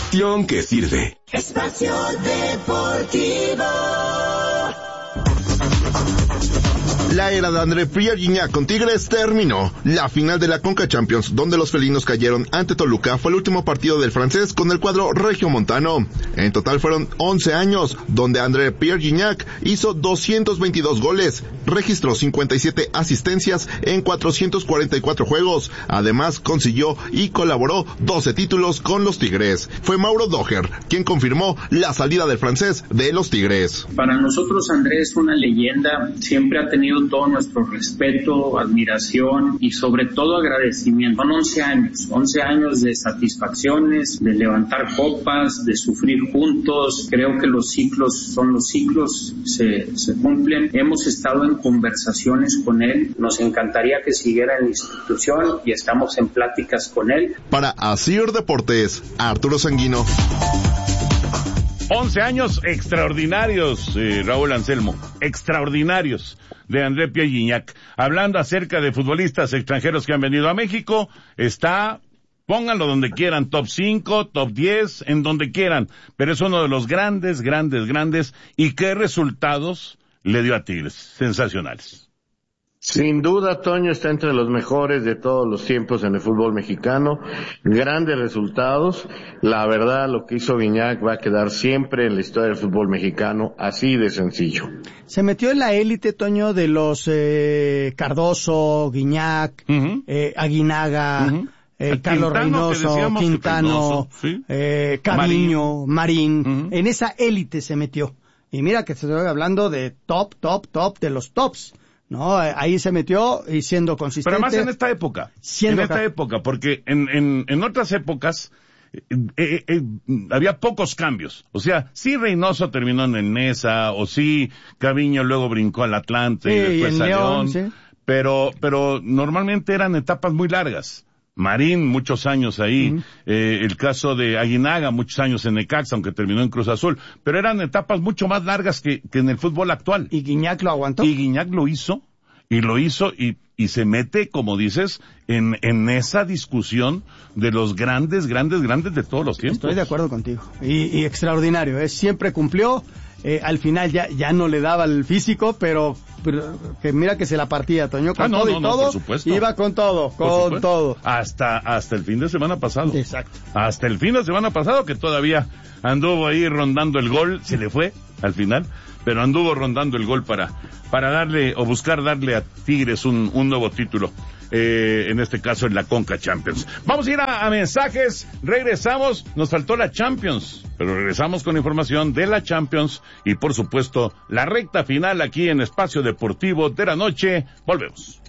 Información que sirve. Espacio Deportivo. La era de André Pierre Gignac con Tigres terminó. La final de la Conca Champions, donde los felinos cayeron ante Toluca, fue el último partido del francés con el cuadro regiomontano. En total fueron 11 años, donde André Pierre Gignac hizo 222 goles, registró 57 asistencias en 444 juegos. Además, consiguió y colaboró 12 títulos con los Tigres. Fue Mauro Doher quien confirmó la salida del francés de los Tigres. Para nosotros André es una leyenda, siempre ha tenido todo nuestro respeto, admiración y sobre todo agradecimiento. Son 11 años de satisfacciones, de levantar copas, de sufrir juntos. Creo que los ciclos son los ciclos, se cumplen. Hemos estado en conversaciones con él, nos encantaría que siguiera en la institución y estamos en pláticas con él. Para Asir Deportes, Arturo Sanguino. 11 años extraordinarios, Raúl Anselmo, extraordinarios de André Pierre Gignac. Hablando acerca de futbolistas extranjeros que han venido a México, está, pónganlo donde quieran, top 5, top 10, en donde quieran, pero es uno de los grandes, y qué resultados le dio a Tigres, sensacionales. Sin duda, Toño está entre los mejores de todos los tiempos en el fútbol mexicano. Grandes resultados. La verdad, lo que hizo Gignac va a quedar siempre en la historia del fútbol mexicano, así de sencillo. Se metió en la élite, Toño, de los Cardoso, Gignac, Aguinaga, Carlos Reynoso, Quintano, ¿sí? Caviño, Marín. En esa élite se metió. Y mira que estoy hablando de top de los tops. No, ahí se metió y siendo consistente. Pero además en esta época, porque en otras épocas había pocos cambios. O sea, sí Reynoso terminó en el Nesa, o sí Caviño luego brincó al Atlante y después a León, sí. Pero normalmente eran etapas muy largas. Marín, muchos años ahí, el caso de Aguinaga, muchos años en Necaxa, aunque terminó en Cruz Azul, pero eran etapas mucho más largas que en el fútbol actual. ¿Y Gignac lo aguantó? Y Gignac lo hizo y se mete, como dices, en esa discusión de los grandes de todos los tiempos. Estoy de acuerdo contigo. Y extraordinario, siempre cumplió. Al final ya no le daba el físico, pero que mira que se la partía, Toño, con todo, por supuesto. Iba con todo. Hasta el fin de semana pasado. Exacto. Hasta el fin de semana pasado, que todavía anduvo ahí rondando el gol, se le fue al final, pero anduvo rondando el gol para darle, o buscar darle a Tigres un nuevo título. En este caso en la Conca Champions. Vamos a ir a mensajes, regresamos, nos faltó la Champions, pero regresamos con información de la Champions y por supuesto la recta final aquí en Espacio Deportivo de la Noche. Volvemos.